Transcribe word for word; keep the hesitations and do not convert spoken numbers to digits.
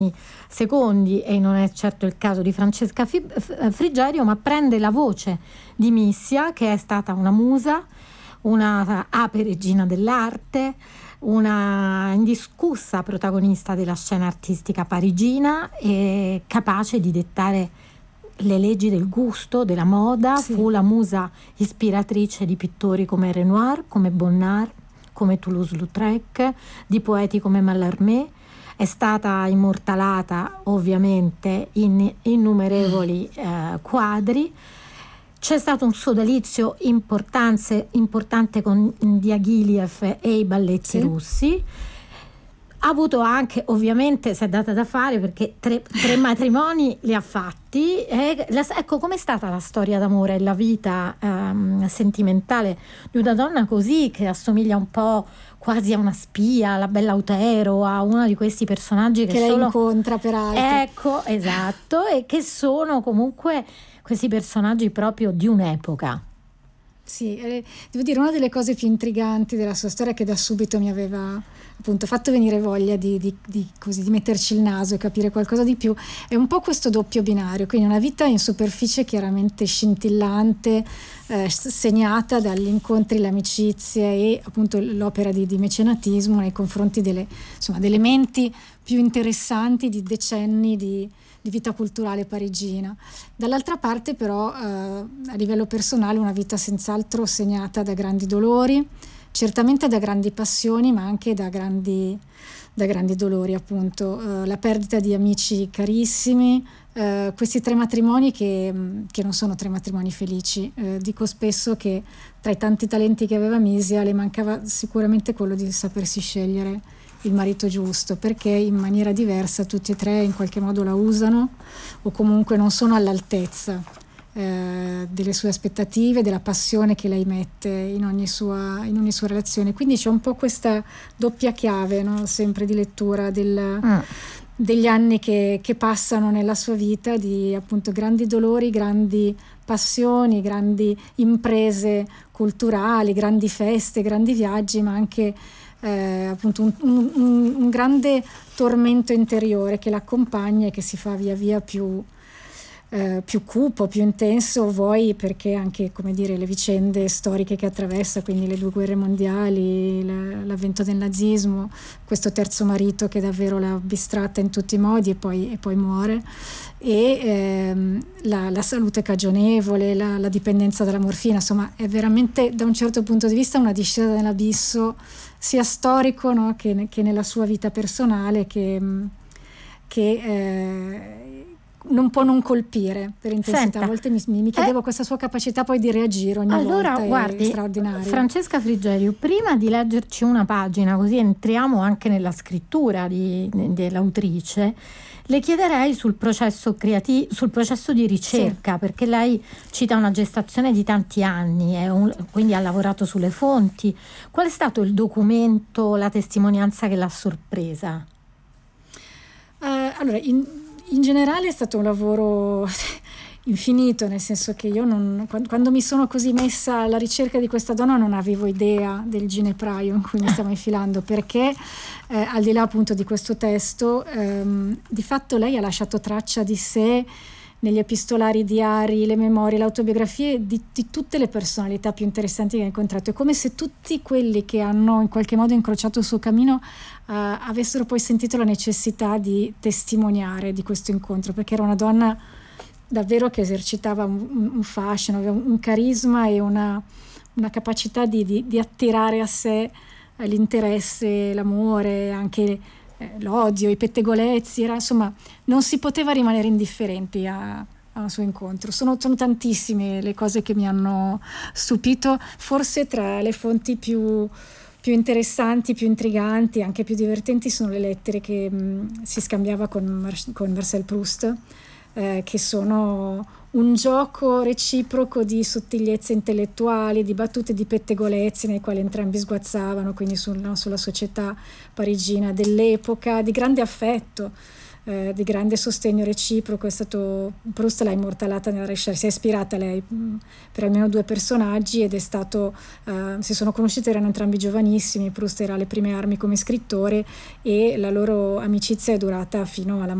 secondi, e non è certo il caso di Francesca Frigerio, ma prende la voce di Missia, che è stata una musa, una ape regina dell'arte, una indiscussa protagonista della scena artistica parigina e capace di dettare le leggi del gusto, della moda. Sì. Fu la musa ispiratrice di pittori come Renoir, come Bonnard, come Toulouse-Lautrec, di poeti come Mallarmé. È stata immortalata ovviamente in innumerevoli eh, quadri. C'è stato un sodalizio importante con Diaghilev e i balletti sì. russi. Ha avuto anche, ovviamente, si è data da fare perché tre, tre matrimoni li ha fatti. E la, ecco, com'è stata la storia d'amore e la vita um, sentimentale di una donna così, che assomiglia un po' quasi a una spia, alla Bella Utero, a uno di questi personaggi che, che solo... lei incontra peraltro. Ecco, esatto, e che sono comunque questi personaggi proprio di un'epoca. Sì, eh, devo dire, una delle cose più intriganti della sua storia, che da subito mi aveva appunto fatto venire voglia di, di, di, così, di metterci il naso e capire qualcosa di più, è un po' questo doppio binario, quindi una vita in superficie chiaramente scintillante, eh, segnata dagli incontri, le amicizie e appunto l'opera di, di mecenatismo nei confronti delle, insomma, delle menti più interessanti di decenni di di vita culturale parigina. Dall'altra parte però eh, a livello personale una vita senz'altro segnata da grandi dolori, certamente da grandi passioni, ma anche da grandi, da grandi dolori, appunto eh, la perdita di amici carissimi, eh, questi tre matrimoni che, che non sono tre matrimoni felici. Eh, dico spesso che tra i tanti talenti che aveva Misia le mancava sicuramente quello di sapersi scegliere il marito giusto, perché in maniera diversa tutti e tre in qualche modo la usano o comunque non sono all'altezza eh, delle sue aspettative, della passione che lei mette in ogni sua, in ogni sua relazione. Quindi c'è un po' questa doppia chiave, no? Sempre di lettura del, mm. degli anni che, che passano nella sua vita, di appunto grandi dolori, grandi passioni, grandi imprese culturali, grandi feste, grandi viaggi, ma anche Eh, appunto un, un, un grande tormento interiore che l'accompagna e che si fa via via più, eh, più cupo, più intenso, vuoi perché anche, come dire, le vicende storiche che attraversa, quindi le due guerre mondiali, la, l'avvento del nazismo, questo terzo marito che davvero l'ha bistratta in tutti i modi e poi, e poi muore, e ehm, la, la salute cagionevole, la, la dipendenza dalla morfina. Insomma, è veramente, da un certo punto di vista, una discesa nell'abisso sia storico, no, che, che nella sua vita personale, che, che eh, non può non colpire per intensità. Senta, a volte mi, mi chiedevo eh, questa sua capacità poi di reagire ogni allora, volta guardi, è straordinaria. Francesca Frigerio, prima di leggerci una pagina, così entriamo anche nella scrittura di, dell'autrice, le chiederei sul processo creativo, sul processo di ricerca, sì. Perché lei cita una gestazione di tanti anni, è un, quindi ha lavorato sulle fonti. Qual è stato il documento, la testimonianza che l'ha sorpresa? Uh, allora, in, in generale è stato un lavoro infinito, nel senso che io non, quando, quando mi sono così messa alla ricerca di questa donna non avevo idea del ginepraio in cui mi stavo infilando, perché eh, al di là appunto di questo testo ehm, di fatto lei ha lasciato traccia di sé negli epistolari, diari, le memorie, le autobiografie di, di tutte le personalità più interessanti che ha incontrato. È come se tutti quelli che hanno in qualche modo incrociato il suo cammino eh, avessero poi sentito la necessità di testimoniare di questo incontro, perché era una donna davvero che esercitava un, un fascino, aveva un carisma e una, una capacità di, di, di attirare a sé l'interesse, l'amore, anche eh, l'odio, i pettegolezzi. Era, insomma, non si poteva rimanere indifferenti a, a un suo incontro. Sono, sono tantissime le cose che mi hanno stupito, forse tra le fonti più, più interessanti, più intriganti, anche più divertenti sono le lettere che mh, si scambiava con, Mar- con Marcel Proust, Eh, che sono un gioco reciproco di sottigliezze intellettuali, di battute, di pettegolezzi nei quali entrambi sguazzavano, quindi sul, no, sulla società parigina dell'epoca, di grande affetto, eh, di grande sostegno reciproco. È stato, Proust l'ha immortalata nella Recherche, si è ispirata a lei mh, per almeno due personaggi, ed è stato, eh, si sono conosciuti, erano entrambi giovanissimi, Proust era alle prime armi come scrittore, e la loro amicizia è durata fino alla